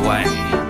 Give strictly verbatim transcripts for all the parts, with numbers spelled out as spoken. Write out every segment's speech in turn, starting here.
Ouais.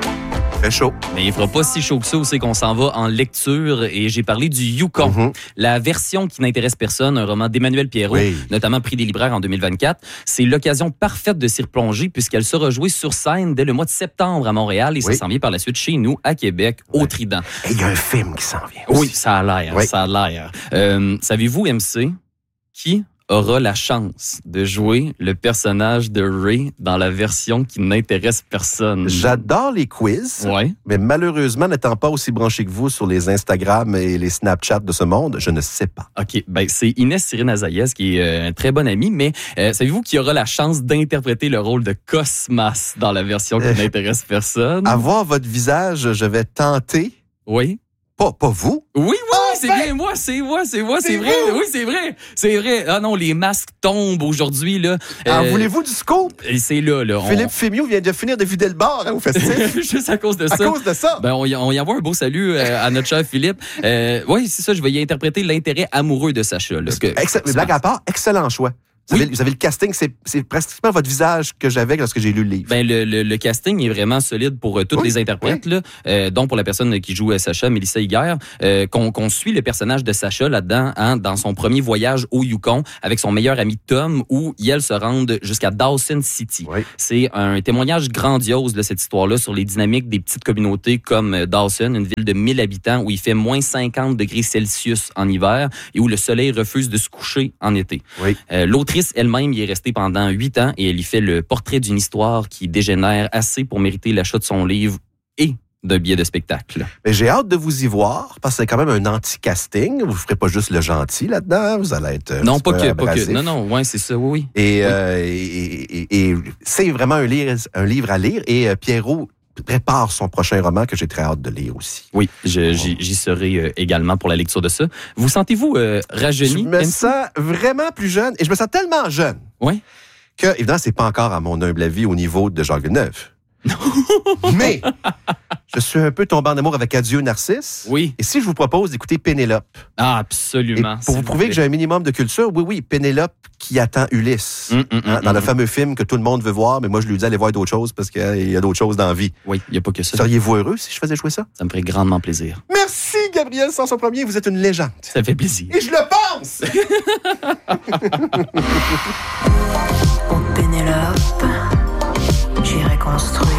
Très chaud. Mais il fera pas si chaud que ça, c'est qu'on s'en va en lecture et j'ai parlé du Yukon, mm-hmm. la version qui n'intéresse personne, un roman d'Emmanuel Pierrot, oui. notamment prix des libraires en deux mille vingt-quatre. C'est l'occasion parfaite de s'y replonger puisqu'elle sera jouée sur scène dès le mois de septembre à Montréal et oui. ça s'en vient par la suite chez nous à Québec, ouais. au Trident. Et il y a un film qui s'en vient aussi. Oui, ça a l'air, oui. ça a l'air. Euh, savez-vous, M C, qui aura la chance de jouer le personnage de Ray dans la version qui n'intéresse personne? J'adore les quiz, ouais. mais malheureusement, n'étant pas aussi branché que vous sur les Instagram et les Snapchat de ce monde, je ne sais pas. OK, ben c'est Inès Cyrine Azaïez qui est euh, un très bon ami, mais euh, savez-vous qui aura la chance d'interpréter le rôle de Cosmas dans la version qui euh, n'intéresse personne? À voir votre visage, je vais tenter. Oui. Pas, pas vous? Oui, oui, oh, c'est ben, bien moi, c'est moi, c'est moi, c'est, c'est vrai. Vous. Oui, c'est vrai, c'est vrai. Ah non, les masques tombent aujourd'hui, là. Ah, euh, voulez-vous du scoop? C'est là, là. Philippe on... Fémiot vient de finir de vider le bar hein, au festif. Juste à cause de ça. À cause de ça? Ben, on y, on y envoie un beau salut euh, à notre cher Philippe. Euh, oui, c'est ça, je vais y interpréter l'intérêt amoureux de Sacha. Là, que, Excell- blague à part, excellent choix. Vous, oui. avez, vous avez le casting, c'est, c'est pratiquement votre visage que j'avais lorsque j'ai lu le livre. Ben le, le, le casting est vraiment solide pour euh, toutes oui. les interprètes, oui. là, euh, dont pour la personne qui joue euh, Sacha, Mélissa Higuer, euh, qu'on, qu'on suit le personnage de Sacha là-dedans, hein, dans son premier voyage au Yukon avec son meilleur ami Tom, où ils se rendent jusqu'à Dawson City. Oui. C'est un témoignage grandiose de cette histoire-là sur les dynamiques des petites communautés comme Dawson, une ville de mille habitants où il fait moins cinquante degrés Celsius en hiver et où le soleil refuse de se coucher en été. Oui. Euh, l'autrice elle-même y est restée pendant huit ans et elle y fait le portrait d'une histoire qui dégénère assez pour mériter l'achat de son livre et d'un billet de spectacle. Mais j'ai hâte de vous y voir parce que c'est quand même un anti-casting. Vous ne ferez pas juste le gentil là-dedans. Vous allez être non pas que, pas que non non ouais c'est ça oui. Et, oui. Euh, et, et, et c'est vraiment un livre un livre à lire et euh, Pierrot prépare son prochain roman que j'ai très hâte de lire aussi. Oui, je, j'y, j'y serai euh, également pour la lecture de ça. Vous sentez-vous euh, rajeuni? Je me sens vraiment plus jeune et je me sens tellement jeune oui. que, évidemment, c'est pas encore à mon humble avis au niveau de Jacques Villeneuve. Mais je suis un peu tombé en amour avec Adieu Narcisse. Oui. Et si je vous propose d'écouter Pénélope? Ah, absolument. Et pour vous prouver que j'ai un minimum de culture, oui, oui, Pénélope qui attend Ulysse. Mm, mm, hein, mm, dans mm. le fameux film que tout le monde veut voir, mais moi je lui dis d'aller voir d'autres choses parce qu'il y a d'autres choses dans la vie. Oui, il n'y a pas que ça. Seriez-vous heureux si je faisais jouer ça? Ça me ferait grandement plaisir. Merci Gabriel Sanson-Premier, vous êtes une légende. Ça fait plaisir. Et je le pense! Pénélope, j'irai construire